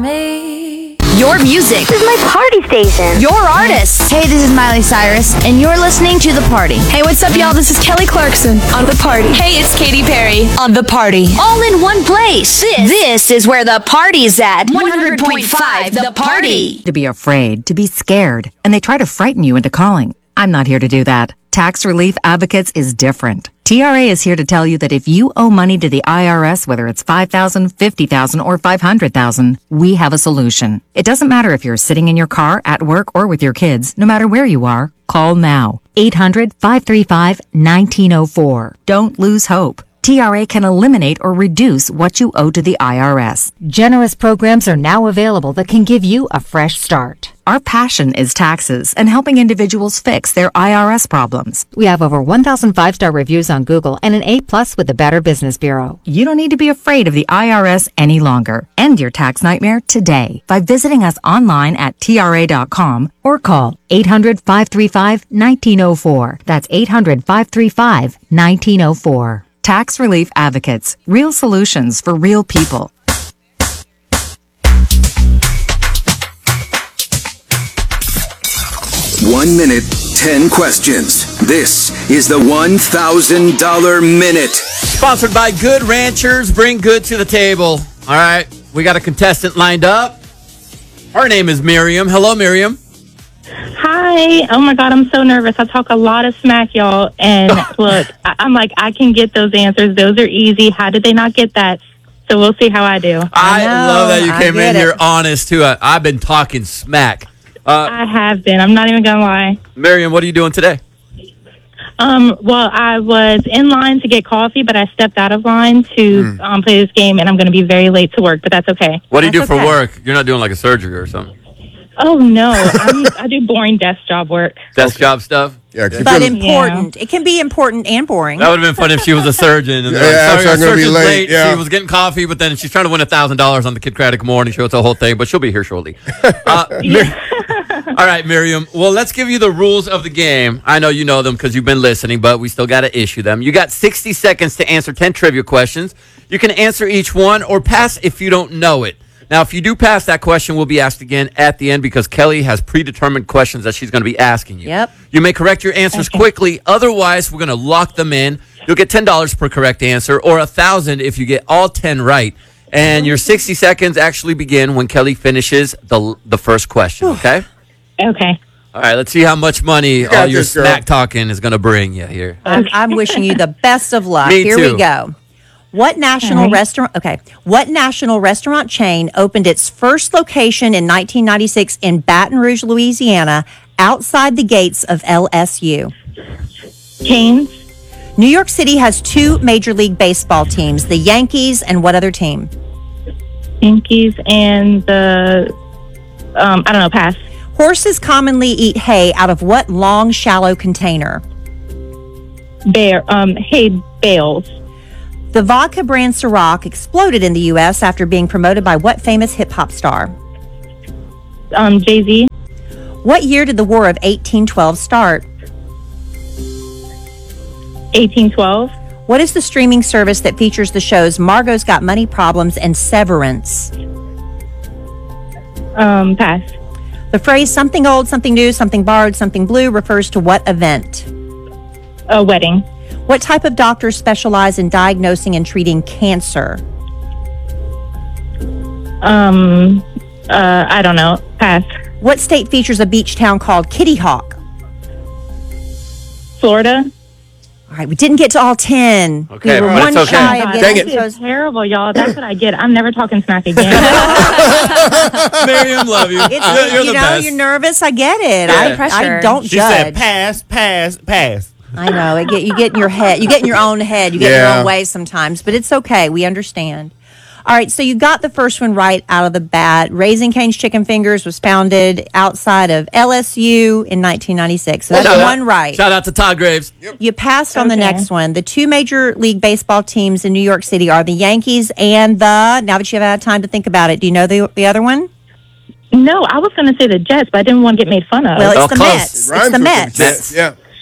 me. Your music. This is my party station. Your artists. Hey, this is Miley Cyrus, and you're listening to The Party. Hey, what's up, y'all? This is Kelly Clarkson on The Party. Hey, it's Katy Perry on The Party. All in one place. This is where the party's at. 100.5 The Party. To be afraid, to be scared, and they try to frighten you into calling. I'm not here to do that. Tax Relief Advocates is different. TRA is here to tell you that if you owe money to the IRS, whether it's $5,000, $50,000, or $500,000, we have a solution. It doesn't matter if you're sitting in your car, at work, or with your kids. No matter where you are, call now. 800-535-1904. Don't lose hope. TRA can eliminate or reduce what you owe to the IRS. Generous programs are now available that can give you a fresh start. Our passion is taxes and helping individuals fix their IRS problems. We have over 1,000 5-star reviews on Google and an A+ with the Better Business Bureau. You don't need to be afraid of the IRS any longer. End your tax nightmare today by visiting us online at TRA.com or call 800-535-1904. That's 800-535-1904. Tax Relief Advocates. Real solutions for real people. 1 minute, 10 questions. This is the $1,000 Minute. Sponsored by Good Ranchers. Bring good to the table. All right. We got a contestant lined up. Her name is Miriam. Hello, Miriam. Hi. Oh, my God. I'm so nervous. I talk a lot of smack, y'all. And look, I'm like, I can get those answers. Those are easy. How did they not get that? So we'll see how I do. I love that you came in here honest, too. I've been talking smack. I have been. I'm not even going to lie. Miriam, what are you doing today? Well, I was in line to get coffee, but I stepped out of line to play this game, and I'm going to be very late to work, but that's okay. What do you do for work? You're not doing like a surgery or something? Oh, no. I do boring desk job work. Desk job stuff? Yeah, but important. Yeah. It can be important and boring. That would have been fun if she was a surgein. And sorry, I'm going to be late. Yeah. She was getting coffee, but then she's trying to win $1,000 on the Kid Craddock Morning Show. It's a whole thing, but she'll be here shortly. All right, Miriam. Well, let's give you the rules of the game. I know you know them because you've been listening, but we still got to issue them. You got 60 seconds to answer 10 trivia questions. You can answer each one or pass if you don't know it. Now, if you do pass that question, we'll be asked again at the end because Kelly has predetermined questions that she's going to be asking you. Yep. You may correct your answers quickly. Otherwise, we're going to lock them in. You'll get $10 per correct answer or $1,000 if you get all 10 right. And your 60 seconds actually begin when Kelly finishes the first question, okay? Okay. All right, let's see how much money all your smack talking is going to bring you here. I'm wishing you the best of luck. Me Here too. we go. What national restaurant chain opened its first location in 1996 in Baton Rouge, Louisiana, outside the gates of LSU? Canes. New York City has 2 Major League Baseball teams, the Yankees and what other team? Yankees and the, I don't know, pass. Horses commonly eat hay out of what long, shallow container? Hay bales. The vodka brand Ciroc exploded in the U.S. after being promoted by what famous hip-hop star? Jay-Z. What year did the War of 1812 start? 1812. What is the streaming service that features the shows Margot's Got Money Problems and Severance? Pass. The phrase something old, something new, something borrowed, something blue refers to what event? A wedding. What type of doctors specialize in diagnosing and treating cancer? I don't know. Pass. What state features a beach town called Kitty Hawk? Florida. All right, we didn't get to all 10. Okay, we were one shy of getting This is terrible, y'all. That's what I get. I'm never talking smack again. Miriam, love you. You're the best. You're nervous. I get it. Yeah. I don't She judge. said pass. I know. You get in your head. You get in your own head. You get in your own ways sometimes, but it's okay. We understand. All right, so you got the first one right out of the bat. Raising Cane's Chicken Fingers was founded outside of LSU in 1996. So that's one right. Shout out to Todd Graves. Yep. You passed on the next one. The 2 Major League Baseball teams in New York City are the Yankees and now that you've had time to think about it, do you know the other one? No, I was going to say the Jets, but I didn't want to get made fun of. Well, it's the Mets. It rhymes It's the with Mets. Jets. Yeah.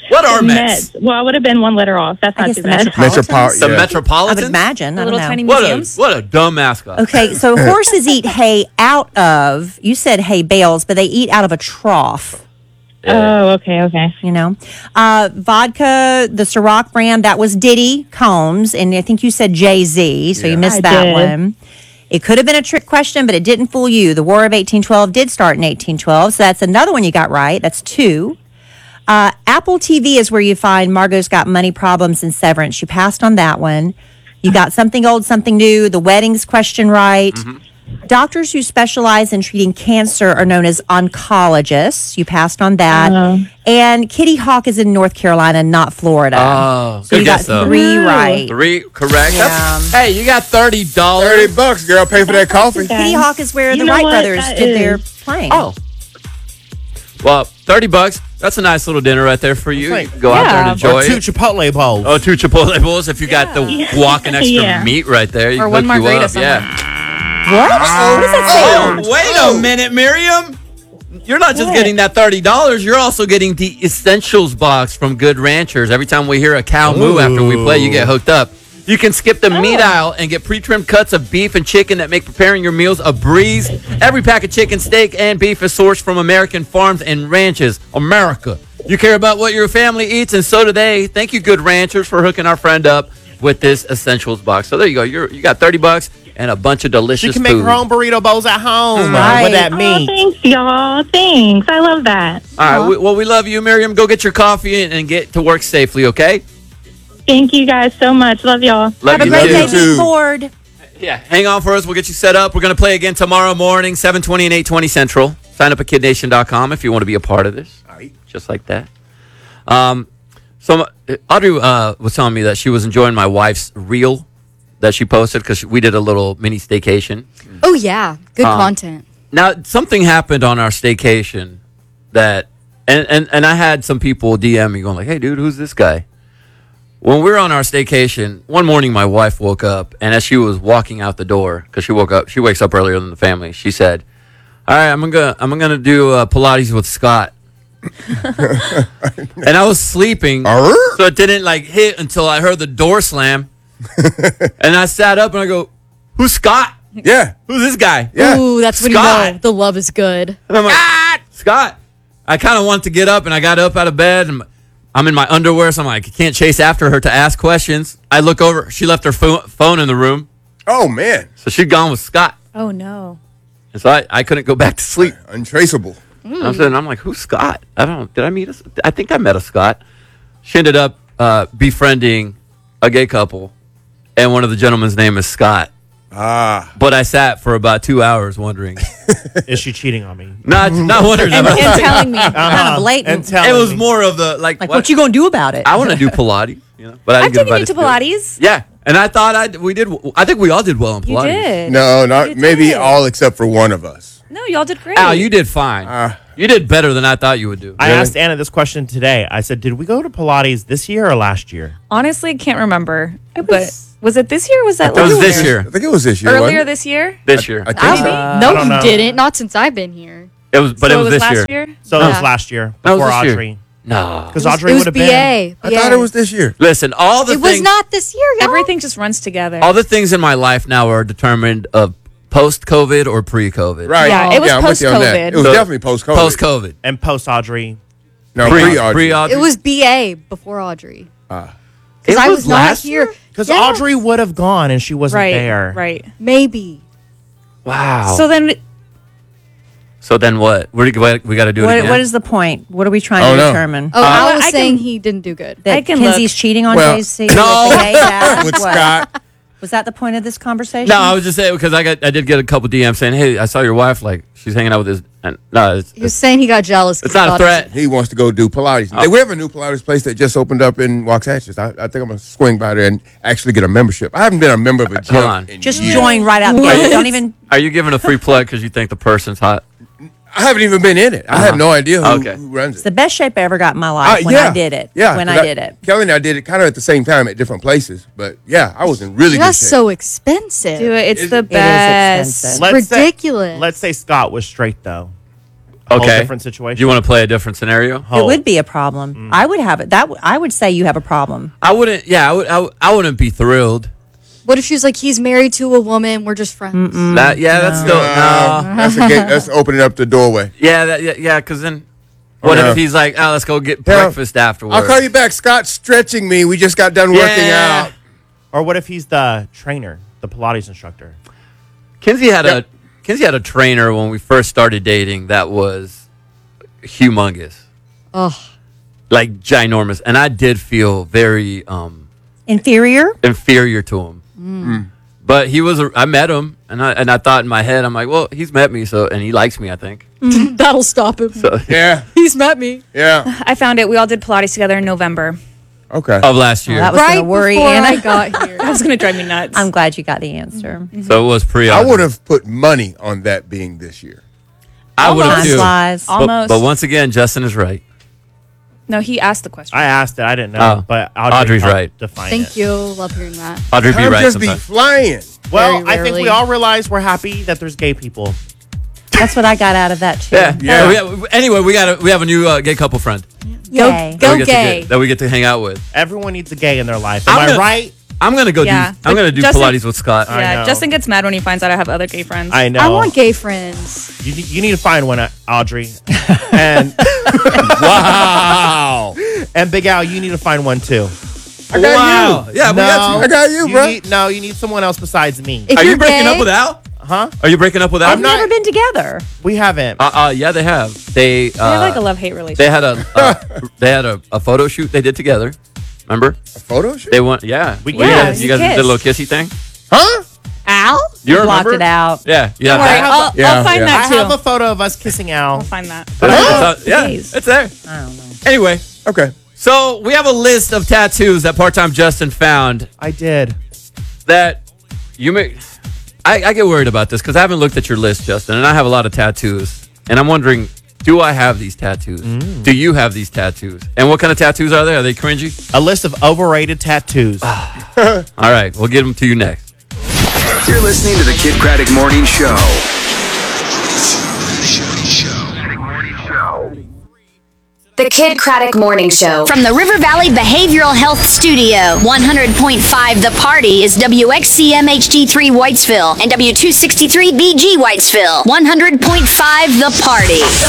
What are Mets? Well, I would have been one letter off. That's I not guess too the bad. Metropolitans. The Yeah. I Metropolitans? would imagine. I don't Little know. tiny museums. What a dumb mascot. Okay, so horses eat hay out of, you said hay bales, but they eat out of a trough. Oh, okay. You know, vodka, the Ciroc brand, that was Diddy Combs, and I think you said Jay-Z, so you missed I that did. one. It could have been a trick question, but it didn't fool you. The War of 1812 did start in 1812, so that's another one you got right. That's 2. Apple TV is where you find Margot's Got Money Problems and Severance. You passed on that one. You got Something Old, Something New, the weddings question right. Doctors who specialize in treating cancer are known as oncologists. You passed on that. And Kitty Hawk is in North Carolina, not Florida. Oh, so good you guess, got though. 3 right. 3 correct. Yeah. Hey, you got $30. $30, girl. Pay for that coffee. Kitty Hawk is where You the know Wright what? brothers That did their is- plane. Oh. Well, $30. That's a nice little dinner right there for you. Like- You can go out there and enjoy Or 2 it. Chipotle bowls. Oh, 2 Chipotle bowls if you got the walking extra Yeah. meat right there. You Or can one hook you margarita up. somewhere. Yeah. What? What does that say? Oh, wait a minute, Miriam. You're not just getting that $30. You're also getting the Essentials box from Good Ranchers. Every time we hear a cow moo after we play, you get hooked up. You can skip the meat aisle and get pre-trimmed cuts of beef and chicken that make preparing your meals a breeze. Every pack of chicken, steak, and beef is sourced from American farms and ranches. America. You care about what your family eats, and so do they. Thank you, Good Ranchers, for hooking our friend up with this Essentials box. So there you go. You got $30 and a bunch of delicious She can make food. her own burrito bowls at home Right. with that Oh, meat. thanks, y'all. Thanks. I love that. All right. We love you, Miriam. Go get your coffee and get to work safely, okay? Thank you guys so much. Love y'all. Love Have a you great too. day. too. Be bored. Yeah, hang on for us. We'll get you set up. We're going to play again tomorrow morning, 7:20 and 8:20 Central. Sign up at kidnation.com if you want to be a part of this. All right. Just like that. So Audrey was telling me that she was enjoying my wife's reel that she posted because we did a little mini staycation. Oh, yeah. Good content. Now, something happened on our staycation that, and I had some people DM me going like, hey, dude, who's this guy? When we were on our staycation, one morning my wife woke up, and as she was walking out the door, because she wakes up earlier than the family, she said, all right, I'm gonna do Pilates with Scott. And I was sleeping, so it didn't like hit until I heard the door slam. And I sat up and I go, who's Scott? Yeah. Who's this guy? Yeah. Ooh, that's when you Scott. know the love is good. And I'm like, Scott. I kind of wanted to get up, and I got up out of bed, and I'm in my underwear, so I'm like, I can't chase after her to ask questions. I look over. She left her phone in the room, Oh, man. so she'd gone with Scott. Oh, no. And so I couldn't go back to sleep. Untraceable. I'm like, who's Scott? Did I meet I think I met a Scott. She ended up befriending a gay couple, and one of the gentlemen's name is Scott. But I sat for about 2 hours wondering. Is she cheating on me? not wondering. And about telling me kind of blatant. And telling it was me. more of the like What you gonna do about it? I want to do Pilates, but I I've didn't get taken you invited to do it. Pilates. Yeah, and I thought I think we all did well in You Pilates. did. No, not You maybe did. all except for one of us. No, y'all did great. Al, you did fine. You did better than I thought you would do. I asked Anna this question today. I said, did we go to Pilates this year or last year? Honestly, can't remember. But was it this year? Or was that It was last this year? I year. think it was this year. Earlier wasn't it? this year? This year. I think so. no, don't you know. didn't. Not since I've been here. It was, but So it was this last year. year? So it was Yeah. last year That was before this year. Audrey. No. Because It Audrey was would have BA. been. I thought it was this year. Listen, all the It was things, not this year, y'all. Everything just runs together. all the things in my life now are determined of post-COVID or pre-COVID. Right. Yeah, it was I'm with you on that. post-COVID. It was So- definitely post-COVID. Post-COVID. And post Audrey. No, Pre-Audrey. pre-Audrey. It was BA before Audrey. It Because I was was not last here. Because Yes. Audrey would have gone and she wasn't right, there. right. Maybe. Wow. So then, So then what? We got to do it again? What is the point? What are we trying Oh, to no. determine? Oh, I I was can- saying he didn't do good. That I can Kenzie's look. cheating on Well, JC? No. with the gay dad? with What? Scott. Was that the point of this conversation? No, I was just saying because I did get a couple DMs saying, "Hey, I saw your wife. Like she's hanging out with this." And no, He was saying he got jealous. 'cause it's not he a thought threat. He wants to go do Pilates. We have a new Pilates place that just opened up in Waxahachie. I think I'm going to swing by there and actually get a membership. I haven't been a member of a gym Hold on. in Just years. join right out the gate. Don't even. Are you giving a free plug because you think the person's hot? I haven't even been in it. I have no idea Okay. who runs It's it. the best shape I ever got in my life when I did it. Yeah. When 'cause I did it. Kelly and I did it kind of at the same time at different places. But yeah, I was in really That's good shape. so expensive. do it. It's Is the it? best. expensive. Let's say- Ridiculous. let's say Scott was straight though. Whole Okay. different situation. You want to play a different scenario? It would be a problem. I would have it. I would say you have a problem. I wouldn't. Yeah, I wouldn't be thrilled. What if she's like, he's married to a woman, we're just friends? That's still no. That's a gate. That's opening up the doorway. Yeah, because then what Yeah. if he's like, let's go get breakfast afterwards? I'll call you back. Scott's stretching me. We just got done working out. Or what if he's the trainer, the Pilates instructor? Kinsey had a trainer when we first started dating that was humongous. Oh, Like ginormous. And I did feel very Inferior? inferior to him. But I met him and I thought in my head, I'm like, well, he's met me, and he likes me, I think. that'll stop him. So Yeah. He's met me. Yeah. I found it. We all did Pilates together in November. Okay. of last year. That was going Right to worry before Anna. I got here. That was going to drive me nuts. I'm glad you got the answer. So it was pretty I awesome. would have put money on that being this year. I would have Time too. flies. Almost. But once again, Justin is right. No, he asked the question. I asked it. I didn't know. Oh. But Audrey's helped right. Define Thank it. you. Love hearing that. Audrey be I'm right just be sometimes. flying. Well, Very I think we rarely. all realize we're happy that there's gay people. That's what I got out of that, too. Yeah. Yeah. Anyway, we have a new gay couple friend Yay. Go that gay. we get to hang out with. Everyone needs a gay in their life. Am I'm I gonna- right? I'm gonna go Yeah. do. I'm gonna do Justin- Pilates with Scott. I yeah, know. Justin gets mad when he finds out I have other gay friends. I know. I want gay friends. You need to find one, Audrey. And Wow. and Big Al, you need to find one too. I got Wow. you. Yeah, we got you. I got you, bro. You need someone else besides me. If Are you're you breaking gay, up with Al? Huh? Are you breaking up with Al? I've never been together. We haven't. Yeah, they have. They We have like a love-hate relationship. they had a photo shoot they did together. Remember? A photo shoot? They went. Yeah. We- Well, you yeah, guys, you did a kissed. little kissy thing. Huh? Al? You blocked remember? it out. Yeah. Yeah. Don't worry, I have I'll yeah, find yeah. that I too. have a photo of us kissing Al. I'll find that. Yeah, Gays. it's there. I don't know. Anyway, Okay. so we have a list of tattoos that part-time Justin found I did. that you may. I get worried about this because I haven't looked at your list, Justin, and I have a lot of tattoos, and I'm wondering, do I have these tattoos? Do you have these tattoos? And what kind of tattoos are they? Are they cringy? A list of overrated tattoos. All right, we'll get them to you next. You're listening to the Kid Craddock Morning Show. The Kid Craddock Morning Show. From the River Valley Behavioral Health Studio. 100.5 The Party is WXCM HD3 Whitesville and W263BG Whitesville. 100.5 The Party.